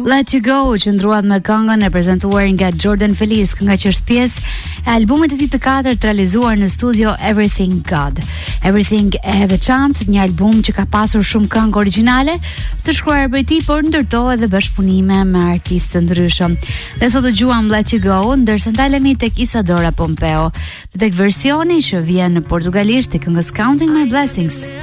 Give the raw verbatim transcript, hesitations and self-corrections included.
Let You Go qëndruat me këngën e prezantuar nga Jordan Feliz, kënga që është pjesë e albumit të tij të katërt realizuar në studio Everything God. Everything e veçantë, një album që ka pasur shumë këngë origjinale të shkruar prej tij, por ndërtoi edhe bashkëpunime me artistë të ndryshëm. Ne sot dëgjuam Let You Go, ndërsa ndalemi tek Isadora Pompeo, tek versioni që vjen në portugalisht të këngës Counting My Blessings.